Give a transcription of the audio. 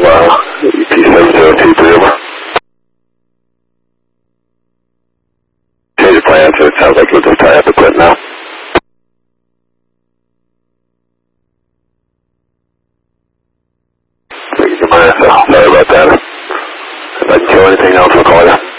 EP7023 over. Change your plan, so it sounds like you'll just tie up the clip now. Sorry about that. If I can kill anything else, I'll call you.